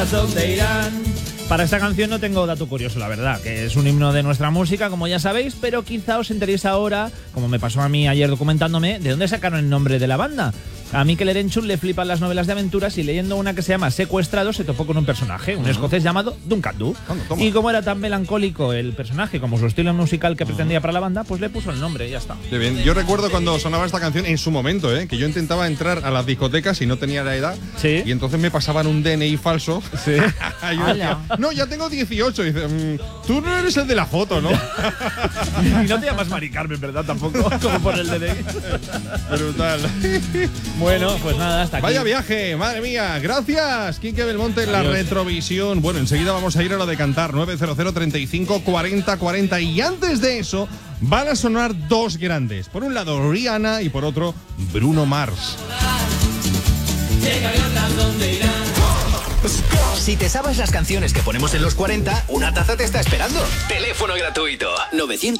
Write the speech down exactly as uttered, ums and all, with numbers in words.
¿A dónde irán? Para esta canción no tengo dato curioso, la verdad, que es un himno de nuestra música, como ya sabéis, pero quizá os enteréis ahora, como me pasó a mí ayer documentándome, de dónde sacaron el nombre de la banda. A Mikel Erenchun le flipan las novelas de aventuras y leyendo una que se llama Secuestrado se topó con un personaje, un uh-huh. escocés llamado Duncan Du. Y como era tan melancólico el personaje como su estilo musical que uh-huh. pretendía para la banda, pues le puso el nombre y ya está. Qué bien. Yo recuerdo cuando sonaba esta canción en su momento, ¿eh? que yo intentaba entrar a las discotecas y no tenía la edad. Sí. Y entonces me pasaban un D N I falso. Sí. Yo decía, no, ya tengo dieciocho. Y dice, mmm, tú no eres el de la foto, ¿no? Y no te llamas Mari Carmen, ¿verdad? Tampoco, como por el D N I. Brutal. Bueno, pues nada. Hasta aquí. Vaya viaje, madre mía. Gracias, Quique Belmonte en la Adiós. retrovisión. Bueno, enseguida vamos a ir a lo de cantar. nueve cero cero, treinta y cinco, cuarenta, cuarenta. Y antes de eso, van a sonar dos grandes. Por un lado, Rihanna y por otro, Bruno Mars. Si te sabes las canciones que ponemos en los cuarenta, una taza te está esperando. Teléfono gratuito. novecientos